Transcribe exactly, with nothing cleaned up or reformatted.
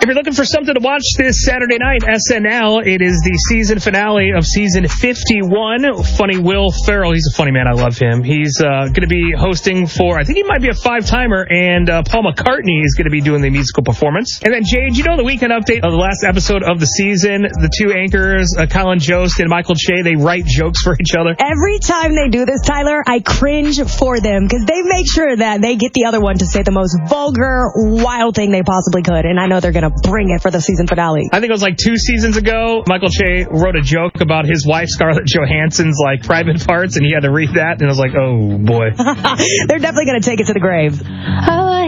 you're looking for something to watch this Saturday night, S N L, it is the season finale of season fifty-one. Funny Will Ferrell, he's a funny man. I love him. He's uh, going to be hosting for, I think he might be a five-timer, and uh, Paul McCartney is going to be doing the musical performance. And then, Jade, you know the weekend update of the last episode of the season? The two anchors, uh, Colin Jost and Michael Che, they write jokes for each other. Every time they do this, Tyler, I cringe for them because they make sure that they get the other one to say the most vulgar, wild thing they possibly could. And I know they're going to bring it for the season finale. I think it was like two seasons ago, Michael Che wrote a joke about his wife, Scarlett Johansson's, like, private parts, and he had to read that, and I was like, oh, boy. They're definitely going to take it to the grave. Oh,